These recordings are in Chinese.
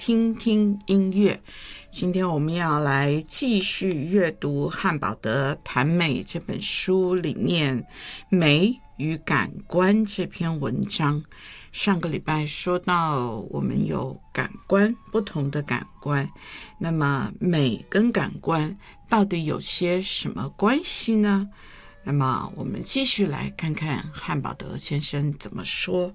听听音乐。今天我们要来继续阅读汉堡德谈美这本书里面美与感官这篇文章。上个礼拜说到我们有感官，不同的感官，那么美跟感官到底有些什么关系呢？那么我们继续来看看汉堡德先生怎么说。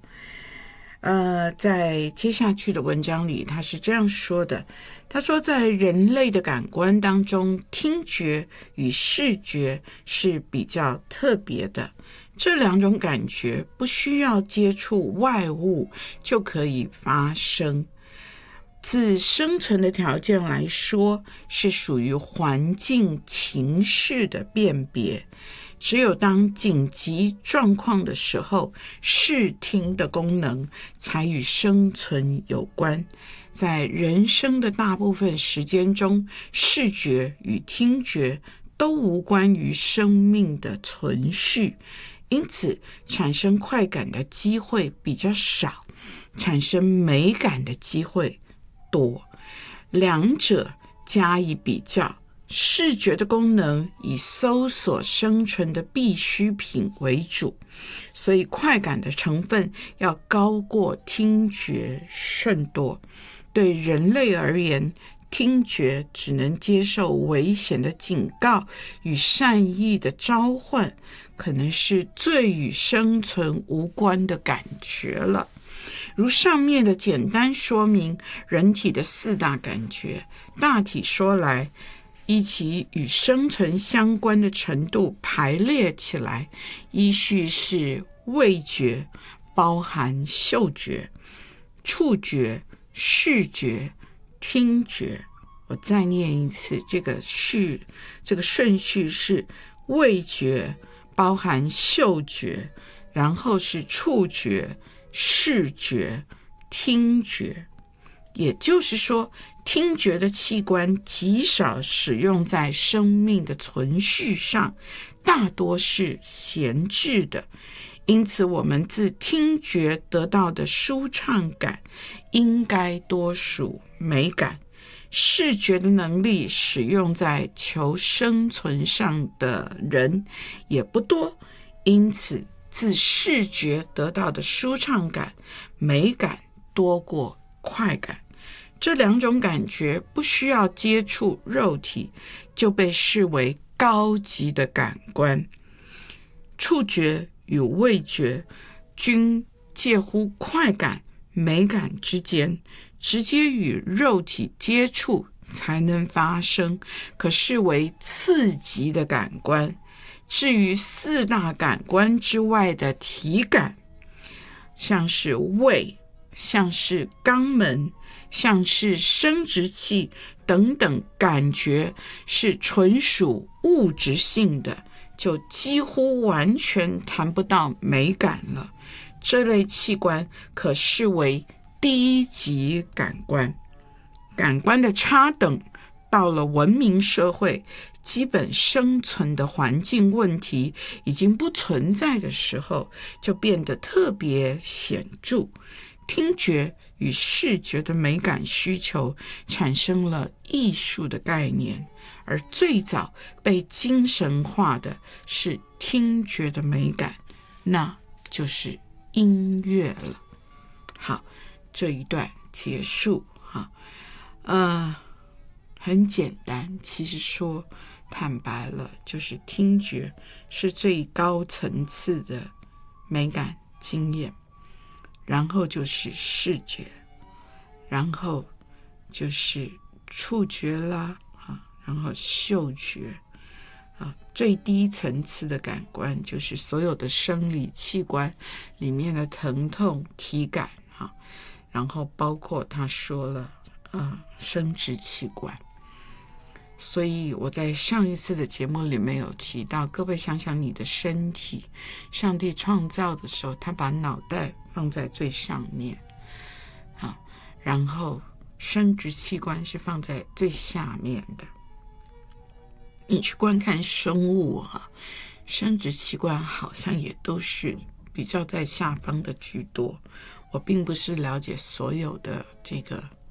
在接下去的文章里，他是这样说的。他说，在人类的感官当中，听觉与视觉是比较特别的。这两种感觉不需要接触外物就可以发生。自生成的条件来说，是属于环境情势的辨别。只有当紧急状况的时候，视听的功能才与生存有关。在人生的大部分时间中，视觉与听觉都无关于生命的存续，因此产生快感的机会比较少，产生美感的机会多。两者加以比较，视觉的功能以搜索生存的必需品为主，所以快感的成分要高过听觉甚多。对人类而言，听觉只能接受危险的警告与善意的召唤，可能是最与生存无关的感觉了。如上面的简单说明人体的四大感觉，大体说来，依其与生存相关的程度排列起来，依序是味觉，包含嗅觉、触觉、视觉、听觉。我再念一次，这个顺序是味觉，包含嗅觉，然后是触觉、视觉、听觉。也就是说，听觉的器官极少使用在生命的存续上，大多是闲置的。因此，我们自听觉得到的舒畅感，应该多属美感。视觉的能力使用在求生存上的人也不多，因此自视觉得到的舒畅感、美感多过快感。这两种感觉不需要接触肉体，就被视为高级的感官。触觉与味觉均介乎快感、美感之间，直接与肉体接触才能发生，可视为次级的感官。至于四大感官之外的体感，像是味，像是肛门，像是生殖器等等感觉，是纯属物质性的，就几乎完全谈不到美感了。这类器官可视为低级感官。感官的差等到了文明社会，基本生存的环境问题已经不存在的时候，就变得特别显著。听觉与视觉的美感需求产生了艺术的概念，而最早被精神化的是听觉的美感，那就是音乐了。好，这一段结束。很简单，其实说坦白了，就是听觉是最高层次的美感经验，然后就是视觉，然后就是触觉啦，然后嗅觉，最低层次的感官就是所有的生理器官里面的疼痛、体感，然后包括他说了生殖器官。所以我在上一次的节目里面有提到，各位想想你的身体，上帝创造的时候，他把脑袋放在最上面，然后生殖器官是放在最下面的。你去观看生物生殖器官好像也都是比较在下方的居多。我并不是了解所有的这个